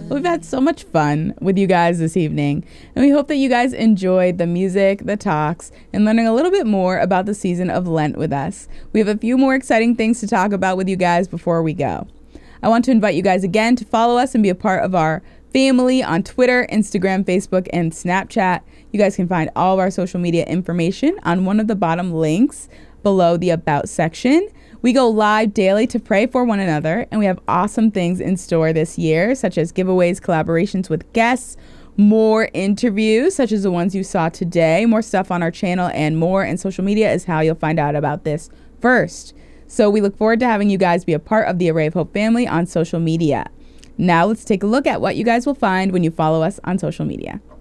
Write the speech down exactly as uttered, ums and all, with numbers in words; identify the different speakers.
Speaker 1: We've had so much fun with you guys this evening, and we hope that you guys enjoyed the music, the talks, and learning a little bit more about the season of Lent with us. We have a few more exciting things to talk about with you guys before we go. I want to invite you guys again to follow us and be a part of our family on Twitter, Instagram, Facebook, and Snapchat. You guys can find all of our social media information on one of the bottom links below the About section. We go live daily to pray for one another, and we have awesome things in store this year, such as giveaways, collaborations with guests, more interviews, such as the ones you saw today, more stuff on our channel, and more. And social media is how you'll find out about this first. So we look forward to having you guys be a part of the Array of Hope family on social media. Now let's take a look at what you guys will find when you follow us on social media.